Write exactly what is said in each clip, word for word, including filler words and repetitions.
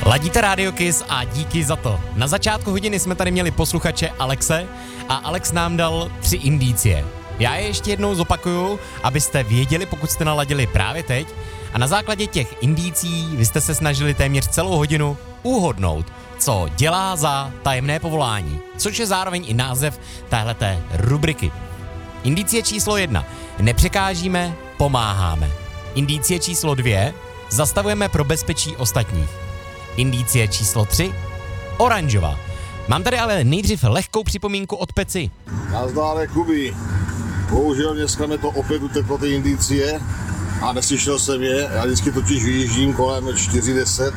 Ladíte Radio Kiss a díky za to. Na začátku hodiny jsme tady měli posluchače Alexe a Alex nám dal tři indicie. Já je ještě jednou zopakuju, abyste věděli, pokud jste naladili právě teď. A na základě těch indicí vy jste se snažili téměř celou hodinu uhodnout, co dělá za tajemné povolání, což je zároveň i název téhleté rubriky. Indicie číslo jedna. Nepřekážíme, pomáháme. Indicie číslo dvě. Zastavujeme pro bezpečí ostatních. Indicie číslo tři. Oranžová. Mám tady ale nejdřív lehkou připomínku od Peci. Nazdár, Kubi. Bohužel dneska mi to opět uteklo ty indicie a neslyšel jsem je. Já vždycky totiž vyjíždím kolem čtyři deset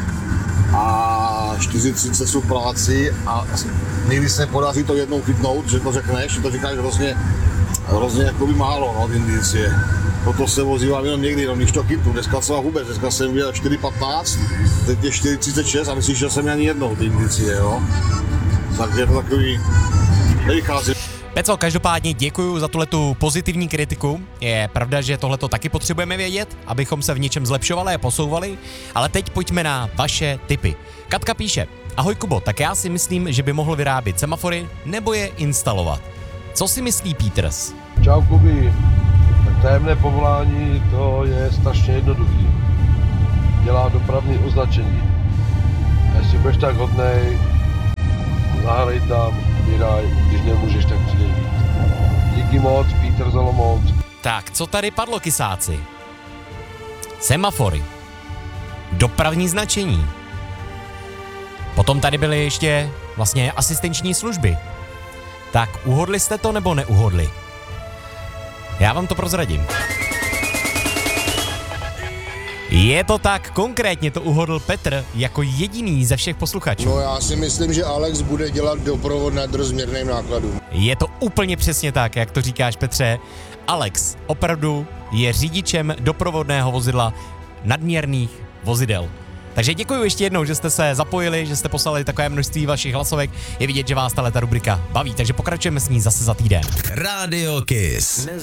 a čtyři třicet jsou v práci a někdy se podaří to jednou chytnout, že to řekneš, že to říkáš hrozně, hrozně jakoby málo, no, indicie. Toto se vozívám jenom někdy, no, když to chytnu. Dneska třeba vůbec, dneska jsem měl čtyři patnáct, teď je čtyři třicet šest a neslyšel jsem ani jednou ty indicie, jo. Takže je to takový, nevychází. Peco, každopádně děkuju za tuhletu pozitivní kritiku. Je pravda, že tohleto taky potřebujeme vědět, abychom se v něčem zlepšovali a posouvali, ale teď pojďme na vaše tipy. Katka píše: ahoj Kubo, tak já si myslím, že by mohl vyrábět semafory nebo je instalovat. Co si myslí Peters? Čau Kubi, tak tajemné povolání to je strašně jednoduchý. Dělá dopravní označení. A jestli budeš tak hodnej, zahraj tam, vyraj, když nemůžeš, tak přijde víc. Díky moc, Petr z Olomouc. Tak, co tady padlo, kysáci? Semafory. Dopravní značení. Potom tady byly ještě vlastně asistenční služby. Tak uhodli jste to nebo neuhodli? Já vám to prozradím. Je to tak, konkrétně to uhodl Petr jako jediný ze všech posluchačů. No já si myslím, že Alex bude dělat doprovod nadrozměrným nákladům. Je to úplně přesně tak, jak to říkáš, Petře. Alex opravdu je řidičem doprovodného vozidla nadměrných vozidel. Takže děkuji ještě jednou, že jste se zapojili, že jste poslali takové množství vašich hlasovek. Je vidět, že vás tato rubrika baví, takže pokračujeme s ní zase za týden. Radio Kiss.